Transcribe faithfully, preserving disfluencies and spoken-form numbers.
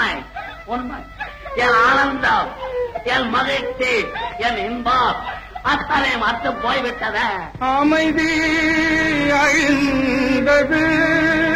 உண்மை உண்மை. என் ஆனந்தம், என் மகிழ்ச்சி, என் இன்பம் அத்தனை மற்ற போய்விட்டத. அமைதி அழிந்தது